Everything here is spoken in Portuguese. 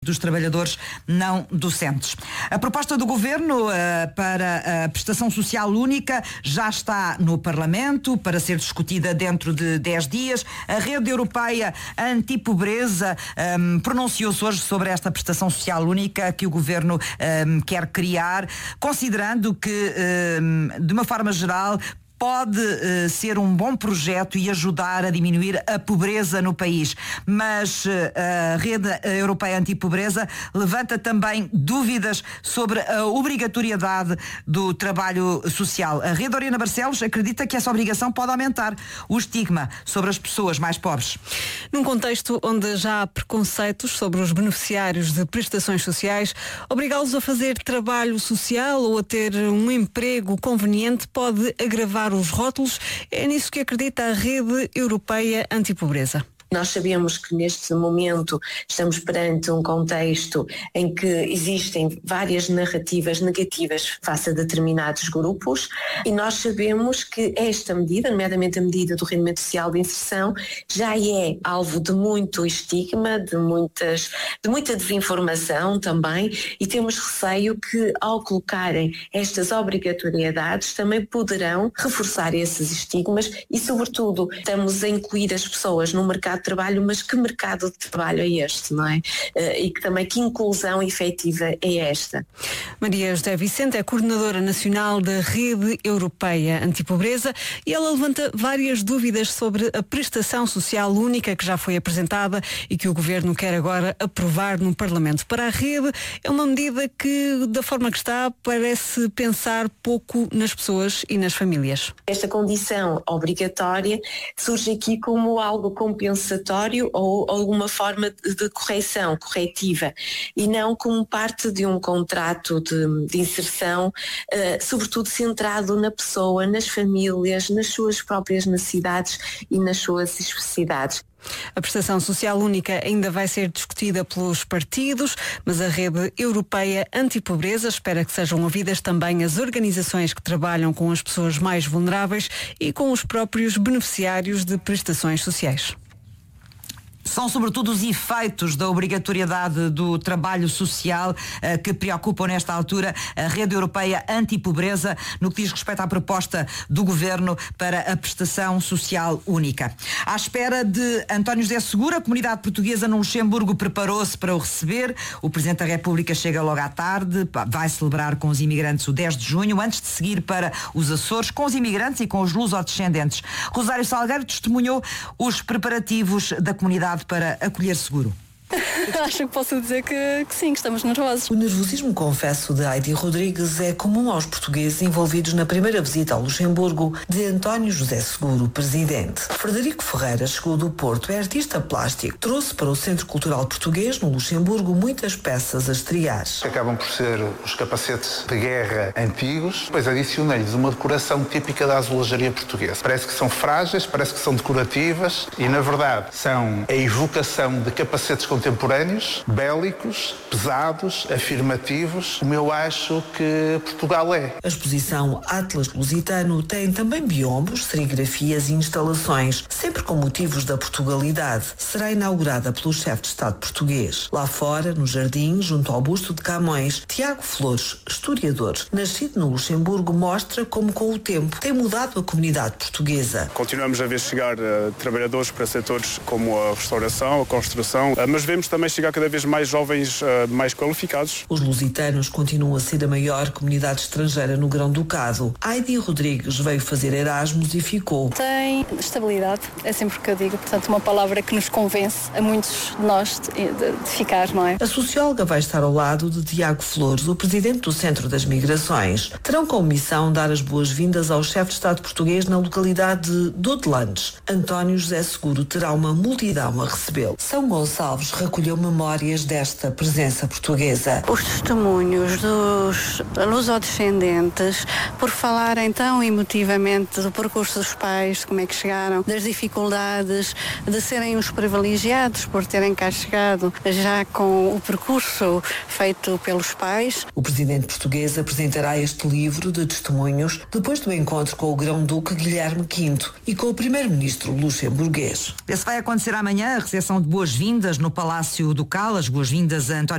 dos trabalhadores não docentes. A proposta do Governo para a prestação social única já está no Parlamento para ser discutida dentro de 10 dias. A Rede Europeia Antipobreza pronunciou-se hoje sobre esta prestação social única que o Governo quer criar, considerando que, de uma forma geral, pode ser um bom projeto e ajudar a diminuir a pobreza no país. Mas a Rede Europeia Antipobreza levanta também dúvidas sobre a obrigatoriedade do trabalho social. A Rede Oriana Barcelos acredita que essa obrigação pode aumentar o estigma sobre as pessoas mais pobres. Num contexto onde já há preconceitos sobre os beneficiários de prestações sociais, obrigá-los a fazer trabalho social ou a ter um emprego conveniente pode agravar os rótulos. É nisso que acredita a Rede Europeia Antipobreza. Nós sabemos que neste momento estamos perante um contexto em que existem várias narrativas negativas face a determinados grupos e nós sabemos que esta medida, nomeadamente a medida do rendimento social de inserção, já é alvo de muito estigma, de muita desinformação também, e temos receio que ao colocarem estas obrigatoriedades também poderão reforçar esses estigmas e, sobretudo, estamos a incluir as pessoas no mercado de trabalho, mas que mercado de trabalho é este, não é? E que inclusão efetiva é esta? Maria José Vicente é coordenadora nacional da Rede Europeia Antipobreza e ela levanta várias dúvidas sobre a prestação social única que já foi apresentada e que o Governo quer agora aprovar no Parlamento. Para a Rede, é uma medida que, da forma que está, parece pensar pouco nas pessoas e nas famílias. Esta condição obrigatória surge aqui como algo compensatório ou alguma forma de correção, corretiva, e não como parte de um contrato de inserção, sobretudo centrado na pessoa, nas famílias, nas suas próprias necessidades e nas suas especificidades. A prestação social única ainda vai ser discutida pelos partidos, mas a Rede Europeia Antipobreza espera que sejam ouvidas também as organizações que trabalham com as pessoas mais vulneráveis e com os próprios beneficiários de prestações sociais. São sobretudo os efeitos da obrigatoriedade do trabalho social que preocupam nesta altura a Rede Europeia Antipobreza no que diz respeito à proposta do Governo para a prestação social única. À espera de António José Seguro, a comunidade portuguesa no Luxemburgo preparou-se para o receber. O Presidente da República chega logo à tarde, vai celebrar com os imigrantes o 10 de junho, antes de seguir para os Açores com os imigrantes e com os lusodescendentes. Rosário Salgueiro testemunhou os preparativos da comunidade para acolher Seguro. Acho que posso dizer que sim, que estamos nervosos. O nervosismo, confesso, de Heidi Rodrigues é comum aos portugueses envolvidos na primeira visita ao Luxemburgo de António José Seguro, presidente. Frederico Ferreira chegou do Porto, é artista plástico. Trouxe para o Centro Cultural Português, no Luxemburgo, muitas peças a estrear. Acabam por ser os capacetes de guerra antigos, depois adicionei-lhes uma decoração típica da azulejaria portuguesa. Parece que são frágeis, parece que são decorativas e, na verdade, são a evocação de capacetes contemporâneos, bélicos, pesados, afirmativos, como eu acho que Portugal é. A exposição Atlas Lusitano tem também biombos, serigrafias e instalações, sempre com motivos da Portugalidade. Será inaugurada pelo chefe de Estado português. Lá fora, no jardim, junto ao busto de Camões, Tiago Flores, historiador, nascido no Luxemburgo, mostra como com o tempo tem mudado a comunidade portuguesa. Continuamos a ver chegar trabalhadores para setores como a restauração, a construção, mas vemos também chegar cada vez mais jovens mais qualificados. Os lusitanos continuam a ser a maior comunidade estrangeira no Grão-Ducado. Heidi Rodrigues veio fazer Erasmus e ficou. Tem estabilidade, é sempre o que eu digo, portanto uma palavra que nos convence a muitos de nós de ficar, não é? A socióloga vai estar ao lado de Tiago Flores, o presidente do Centro das Migrações. Terão como missão dar as boas-vindas ao chefe de Estado português na localidade de Dodelandes. António José Seguro terá uma multidão a recebê-lo. São Gonçalves recolheu memórias desta presença portuguesa. Os testemunhos dos lusodescendentes, por falarem tão emotivamente do percurso dos pais, de como é que chegaram, das dificuldades, de serem os privilegiados por terem cá chegado já com o percurso feito pelos pais. O presidente português apresentará este livro de testemunhos depois do encontro com o Grão-Duque Guilherme V e com o primeiro-ministro luxemburguês. Esse vai acontecer amanhã, a recepção de boas-vindas no Palácio Palácio Ducal. As boas-vindas a António